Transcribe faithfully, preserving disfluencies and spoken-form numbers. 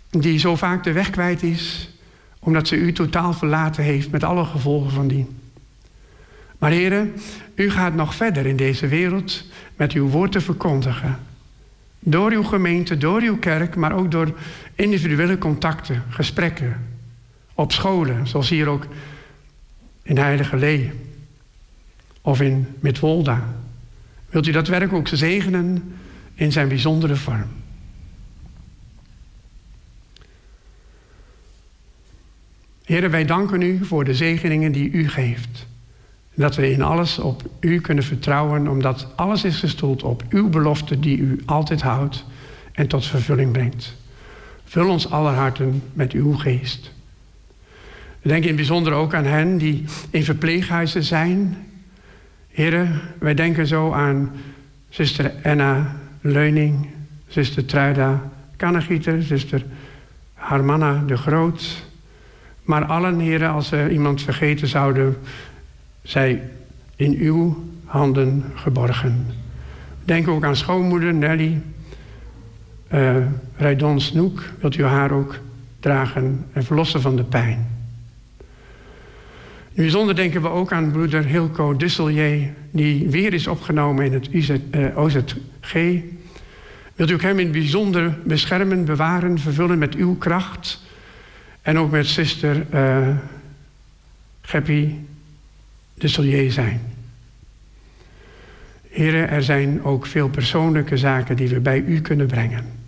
die zo vaak de weg kwijt is, omdat ze u totaal verlaten heeft met alle gevolgen van dien. Maar Heere, u gaat nog verder in deze wereld met uw woord te verkondigen. Door uw gemeente, door uw kerk, maar ook door individuele contacten, gesprekken. Op scholen, zoals hier ook in Heilige Lee. Of in Midwolda. Wilt u dat werk ook zegenen in zijn bijzondere vorm. Heere, wij danken u voor de zegeningen die u geeft. Dat we in alles op u kunnen vertrouwen, omdat alles is gestoeld op uw belofte die u altijd houdt en tot vervulling brengt. Vul ons aller harten met uw geest. We denken in het bijzonder ook aan hen die in verpleeghuizen zijn. Heere, wij denken zo aan zuster Enna Leuning, zuster Truida Kannegieter, zuster Harmanna de Groot. Maar allen, Heere, als we iemand vergeten zouden, zij in uw handen geborgen. Denk ook aan schoonmoeder Nelly uh, Rijdon Snoek. Wilt u haar ook dragen en verlossen van de pijn. In het bijzonder denken we ook aan broeder Hilco Dusselier, die weer is opgenomen in het O Z G. Wilt u ook hem in het bijzonder beschermen, bewaren, vervullen met uw kracht. En ook met zuster uh, Geppie Dusselier zijn. Heren, er zijn ook veel persoonlijke zaken die we bij u kunnen brengen.